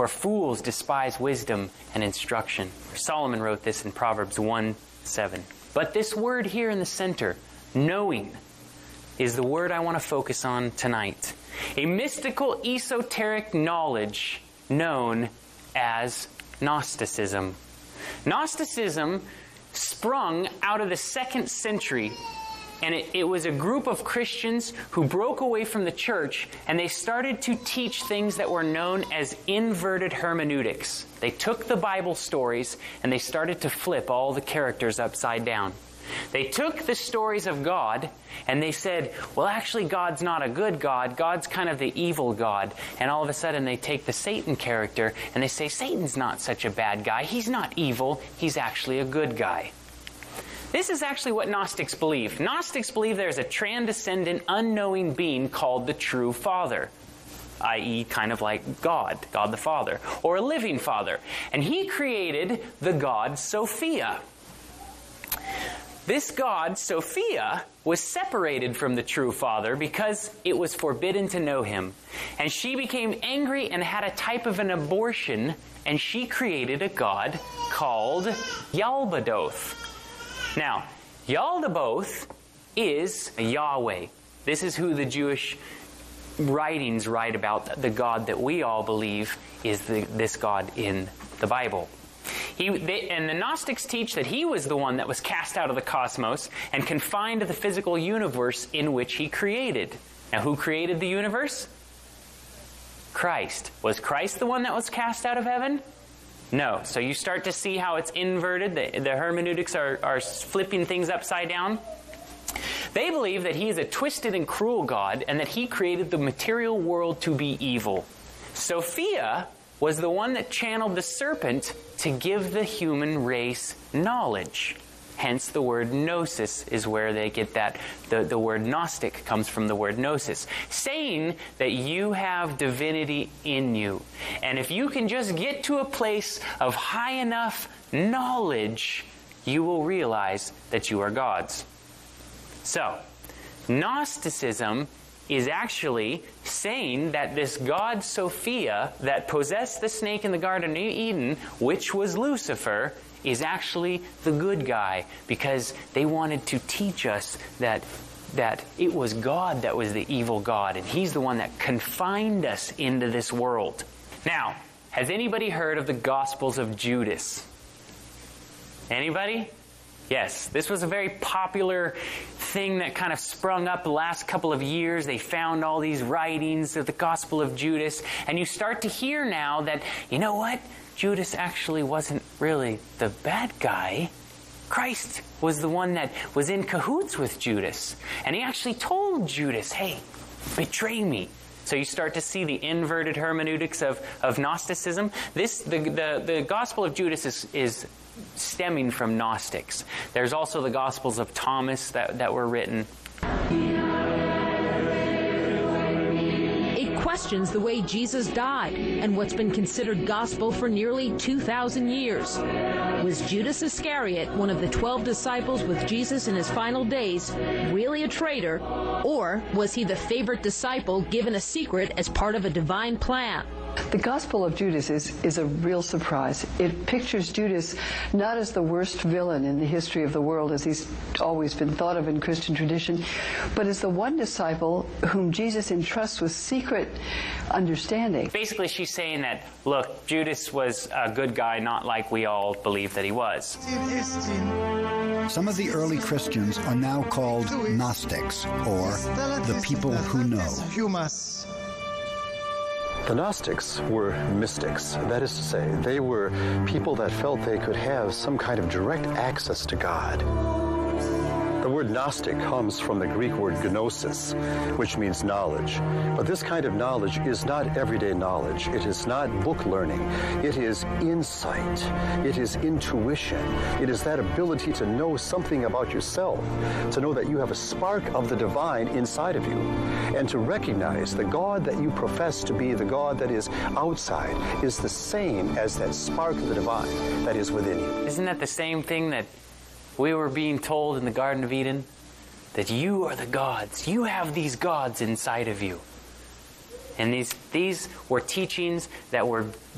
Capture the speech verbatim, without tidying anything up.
for fools despise wisdom and instruction. Solomon wrote this in Proverbs one seven. But this word here in the center, knowing, is the word I want to focus on tonight. A mystical, esoteric knowledge known as Gnosticism. Gnosticism sprung out of the second century, and it, it was a group of Christians who broke away from the church, and they started to teach things that were known as inverted hermeneutics. They took the Bible stories and they started to flip all the characters upside down. They took the stories of God and they said, well, actually God's not a good God. God's kind of the evil God. And all of a sudden they take the Satan character and they say, Satan's not such a bad guy. He's not evil. He's actually a good guy. This is actually what Gnostics believe. Gnostics believe there's a transcendent, unknowing being called the true Father, that is kind of like God, God the Father, or a living Father. And He created the god Sophia. This god, Sophia, was separated from the true Father because it was forbidden to know Him. And she became angry and had a type of an abortion, and she created a god called Yaldabaoth. Now, Yaldabaoth is Yahweh. This is who the Jewish writings write about, the God that we all believe is the, this God in the Bible. He, they, and the Gnostics teach that He was the one that was cast out of the cosmos and confined to the physical universe in which He created. Now, who created the universe? Christ. Was Christ the one that was cast out of heaven? No. So you start to see how it's inverted. The, the hermeneutics are, are flipping things upside down. They believe that He is a twisted and cruel God and that He created the material world to be evil. Sophia was the one that channeled the serpent to give the human race knowledge. Hence the word gnosis is where they get that. The, the word Gnostic comes from the word gnosis, saying that you have divinity in you. And if you can just get to a place of high enough knowledge, you will realize that you are gods. So, Gnosticism is actually saying that this god Sophia that possessed the snake in the Garden of Eden, which was Lucifer, is actually the good guy, because they wanted to teach us that, that it was God that was the evil God, and He's the one that confined us into this world. Now, has anybody heard of the Gospels of Judas? Anybody? Yes, this was a very popular thing that kind of sprung up the last couple of years. They found all these writings of the Gospel of Judas, and you start to hear now that, you know what? Judas actually wasn't really the bad guy. Christ was the one that was in cahoots with Judas. And He actually told Judas, hey, betray me. So you start to see the inverted hermeneutics of, of Gnosticism. This, the, the, the Gospel of Judas is, is stemming from Gnostics. There's also the Gospels of Thomas that, that were written. It questions the way Jesus died and what's been considered gospel for nearly two thousand years. Was Judas Iscariot, one of the twelve disciples with Jesus in His final days, really a traitor? Or was he the favorite disciple given a secret as part of a divine plan? The Gospel of Judas is, is a real surprise. It pictures Judas not as the worst villain in the history of the world, as he's always been thought of in Christian tradition, but as the one disciple whom Jesus entrusts with secret understanding. Basically, she's saying that, look, Judas was a good guy, not like we all believe that he was. Some of the early Christians are now called Gnostics, or the people who know. The Gnostics were mystics. That is to say, they were people that felt they could have some kind of direct access to God. The word Gnostic comes from the Greek word gnosis, which means knowledge. But this kind of knowledge is not everyday knowledge. It is not book learning. It is insight. It is intuition. It is that ability to know something about yourself, to know that you have a spark of the divine inside of you, and to recognize the God that you profess to be, the God that is outside, is the same as that spark of the divine that is within you. Isn't that the same thing that we were being told in the Garden of Eden? That you are the gods. You have these gods inside of you. And these, these were teachings that were